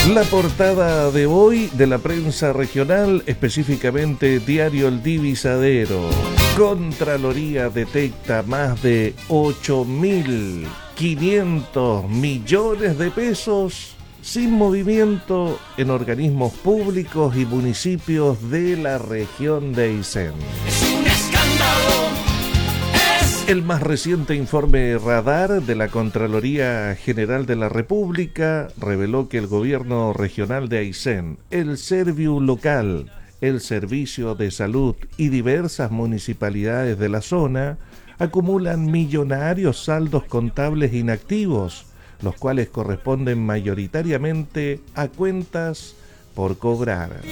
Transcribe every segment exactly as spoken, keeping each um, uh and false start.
La portada de hoy de la prensa regional, específicamente Diario El Divisadero. Contraloría detecta más de ocho mil quinientos millones de pesos sin movimiento en organismos públicos y municipios de la región de Aysén. Es un escándalo. El más reciente informe Radar de la Contraloría General de la República reveló que el gobierno regional de Aysén, el Serviu local, el Servicio de Salud y diversas municipalidades de la zona acumulan millonarios saldos contables inactivos, los cuales corresponden mayoritariamente a cuentas por cobrar.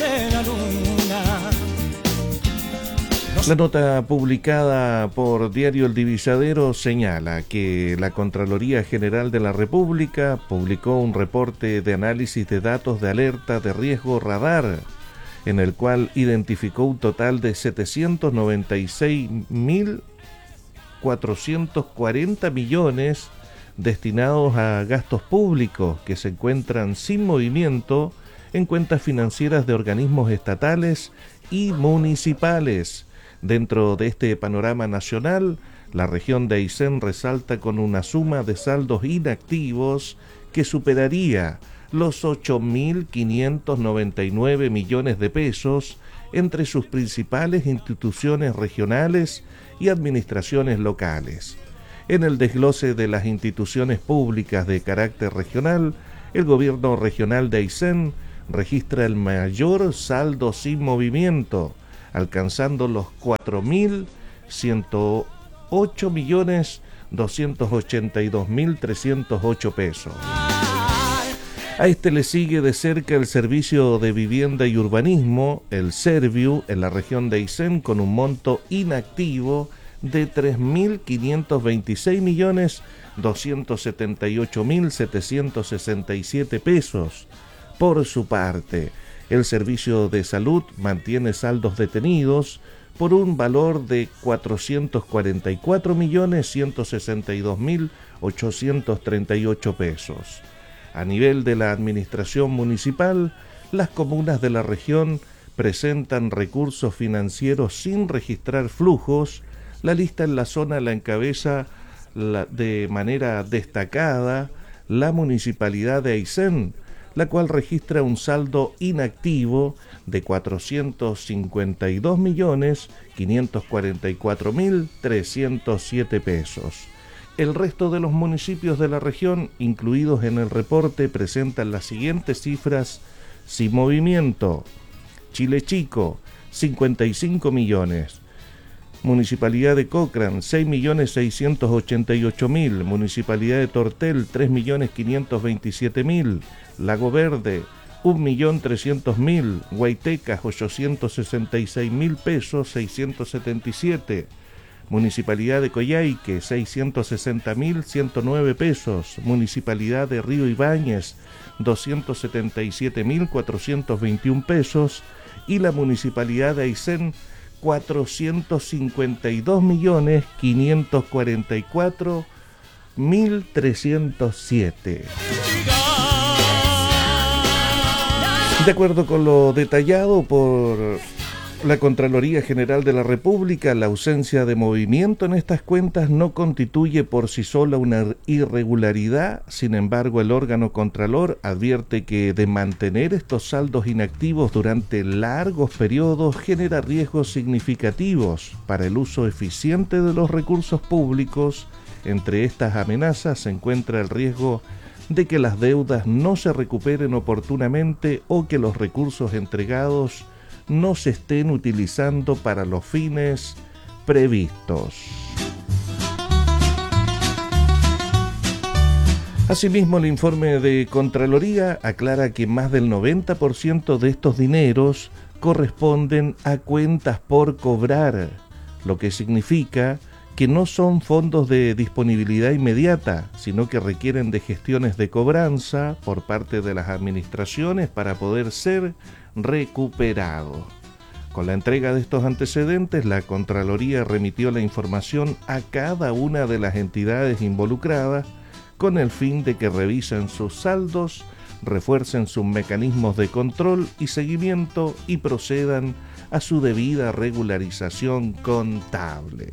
La nota publicada por Diario El Divisadero señala que la Contraloría General de la República publicó un reporte de análisis de datos de alerta de riesgo radar, en el cual identificó un total de setecientos noventa y seis mil cuatrocientos cuarenta millones destinados a gastos públicos que se encuentran sin movimiento en cuentas financieras de organismos estatales y municipales. Dentro de este panorama nacional, la región de Aysén resalta con una suma de saldos inactivos que superaría los ocho mil quinientos noventa y nueve millones de pesos entre sus principales instituciones regionales y administraciones locales. En el desglose de las instituciones públicas de carácter regional, el gobierno regional de Aysén registra el mayor saldo sin movimiento, alcanzando los cuatro mil ciento ocho millones doscientos ochenta y dos mil trescientos ocho pesos. A este le sigue de cerca el Servicio de Vivienda y Urbanismo, el Serviu, en la región de Aysén, con un monto inactivo de tres mil quinientos veintiséis millones doscientos setenta y ocho mil setecientos sesenta y siete pesos. Por su parte, el Servicio de Salud mantiene saldos detenidos por un valor de cuatrocientos cuarenta y cuatro millones ciento sesenta y dos mil ochocientos treinta y ocho pesos. A nivel de la administración municipal, las comunas de la región presentan recursos financieros sin registrar flujos. La lista en la zona la encabeza la, de manera destacada la Municipalidad de Aysén, la cual registra un saldo inactivo de cuatrocientos cincuenta y dos millones quinientos cuarenta y cuatro mil trescientos siete pesos. El resto de los municipios de la región incluidos en el reporte presentan las siguientes cifras sin movimiento. Chile Chico, cincuenta y cinco millones. Municipalidad de Cochrane, seis millones seiscientos ochenta y ocho mil. Municipalidad de Tortel, tres millones quinientos veintisiete mil. Lago Verde, un millón trescientos mil. Guaitecas, ochocientos sesenta y seis mil pesos, seiscientos setenta y siete. Municipalidad de Coyhaique, seiscientos sesenta mil ciento nueve pesos. Municipalidad de Río Ibáñez, doscientos setenta y siete mil cuatrocientos veintiún pesos. Y la Municipalidad de Aysén, cuatrocientos cincuenta y dos millones quinientos cuarenta y cuatro mil trescientos siete. De acuerdo con lo detallado por la Contraloría General de la República, la ausencia de movimiento en estas cuentas no constituye por sí sola una irregularidad. Sin embargo, el órgano Contralor advierte que de mantener estos saldos inactivos durante largos periodos genera riesgos significativos para el uso eficiente de los recursos públicos. Entre estas amenazas se encuentra el riesgo de que las deudas no se recuperen oportunamente o que los recursos entregados no se estén utilizando para los fines previstos. Asimismo, el informe de Contraloría aclara que más del noventa por ciento de estos dineros corresponden a cuentas por cobrar, lo que significa que no son fondos de disponibilidad inmediata, sino que requieren de gestiones de cobranza por parte de las administraciones para poder ser recuperados. Con la entrega de estos antecedentes, la Contraloría remitió la información a cada una de las entidades involucradas con el fin de que revisen sus saldos, refuercen sus mecanismos de control y seguimiento y procedan a su debida regularización contable.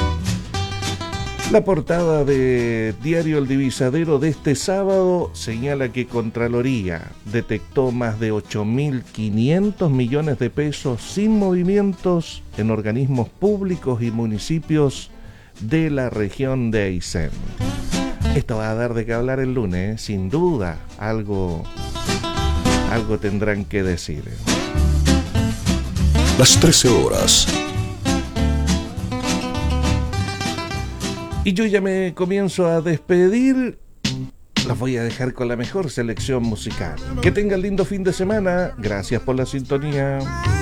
La portada de Diario El Divisadero de este sábado señala que Contraloría detectó más de ocho mil quinientos millones de pesos sin movimientos en organismos públicos y municipios de la región de Aysén. Esto va a dar de qué hablar el lunes, ¿eh? Sin duda, algo, algo tendrán que decir. Las trece horas. Y yo ya me comienzo a despedir. Los voy a dejar con la mejor selección musical. Que tengan lindo fin de semana. Gracias por la sintonía.